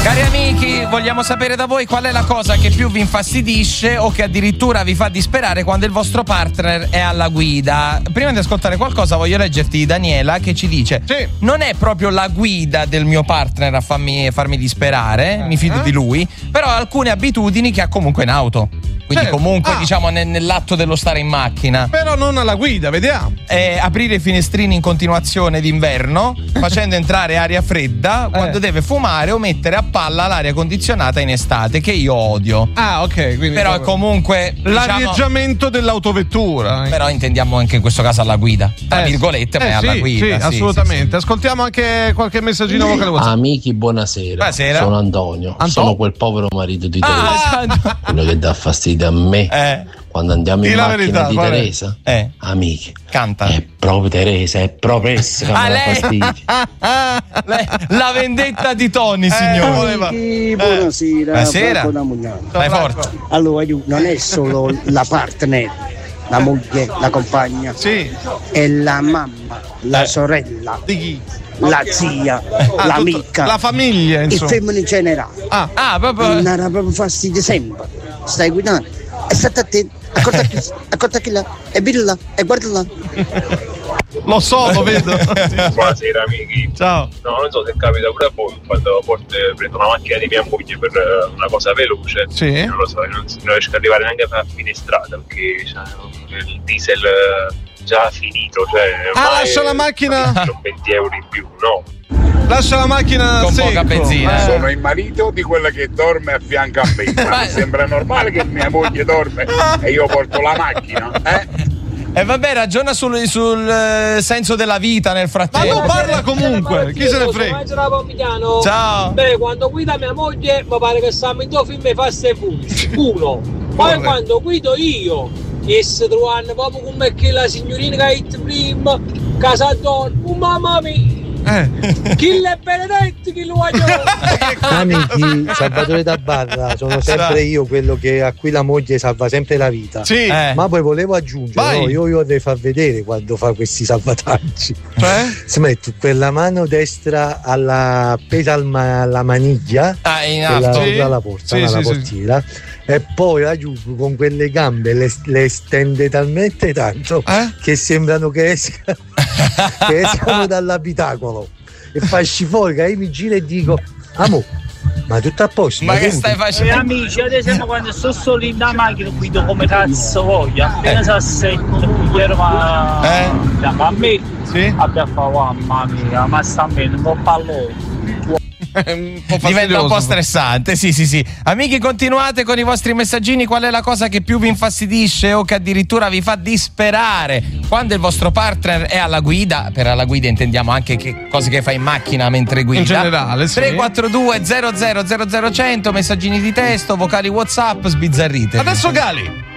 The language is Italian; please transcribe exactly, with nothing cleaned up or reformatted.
Cari amici, vogliamo sapere da voi qual è la cosa che più vi infastidisce o che addirittura vi fa disperare quando il vostro partner è alla guida. Prima di ascoltare qualcosa voglio leggerti Daniela che ci dice: sì. Non è proprio la guida del mio partner a farmi, farmi disperare, uh-huh. mi fido di lui, però ha alcune abitudini che ha comunque in auto. Quindi certo. comunque ah. diciamo nel, nell'atto dello stare in macchina. Però non alla guida, vediamo. Eh, aprire i finestrini in continuazione d'inverno, facendo entrare aria fredda, eh. quando deve fumare o mettere a palla l'aria condizionata in estate, che io odio. Ah, ok. Quindi però comunque l'arieggiamento diciamo, dell'autovettura. Però intendiamo anche in questo caso alla guida. Tra eh, virgolette, ma eh, è alla sì, guida. Sì, sì assolutamente. Sì, sì. Ascoltiamo anche qualche messaggino vocale WhatsApp. Amici, buonasera. Buonasera. Sono Antonio. Anto? Sono quel povero marito di ah, Teresa. Quello che dà fastidio a me eh. quando andiamo in la macchina verità, di qual è? Teresa eh. amici canta è proprio Teresa, è proprio essa che ah, mi dà lei... fastidio. lei... la vendetta di Tony, signore. Amici, buonasera. Buonasera. Vai forte. Allora, non è solo la partner, la moglie, la compagna, sì. è la mamma, la eh. sorella, di chi? la zia, ah, l'amica, la famiglia, insomma. Il femmino in generale. Ah, ah proprio. Non era proprio fastidio sempre. Stai guidando e state attenti, accorta qui, accorta qui là, e vedi là, e guarda là. Lo so, lo vedo. Buonasera amici. Ciao. No, non so se capita pure a voi quando porto, prendo una macchina di mia moglie per una cosa veloce. Sì. Non lo so, non, non riesco ad arrivare neanche a finestrata perché cioè, il diesel già finito, cioè ah, lascia la macchina venti euro in più, no? Lascia la macchina con secco. Poca benzina. Eh. Sono il marito di quella che dorme a fianco a me. Ma mi sembra normale che mia moglie dorme e io porto la macchina, eh? E eh vabbè, ragiona sul, sul uh, senso della vita nel frattempo. Ma non parla comunque, chi se ne frega? Ciao. Beh, quando guida mia moglie mi pare che stiamo in due film e fa sei punti. Uno. Poi quando guido io, che si trovano proprio come che la signorina che ha detto prima, casa donna, oh mamma mia. Eh. Chi le benedetti chi lo voglio. Amici, Salvatore da Barra, sono sempre io quello che a cui la moglie salva sempre la vita. Sì. Eh. Ma poi volevo aggiungere, no, io, io vorrei far vedere quando fa questi salvataggi. Cioè? Si mette quella mano destra alla appesa alla maniglia, ah, in quella alto. sì. alla porta, sì, alla sì, portiera. Sì. E poi la giù con quelle gambe le, le stende talmente tanto eh? che sembrano che escano, che escano dall'abitacolo e fasci fuori, che io mi giro e dico amo, ma tutto a posto, ma, ma che tutto? stai facendo? Eh, amici, ad esempio quando sto solo in da macchina guido come cazzo voglio, appena si assetta ma eh? a me sì? abbia fa mamma mia, ma sta bene, non parlo. Un po' diventa un po' stressante, sì sì sì. Amici, continuate con i vostri messaggini. Qual è la cosa che più vi infastidisce o che addirittura vi fa disperare quando il vostro partner è alla guida? Per alla guida intendiamo anche che cose che fa in macchina mentre guida. In generale, sì. tre quattro due zero zero zero zero cento, messaggini di testo, vocali WhatsApp, sbizzarrite. Adesso Gali.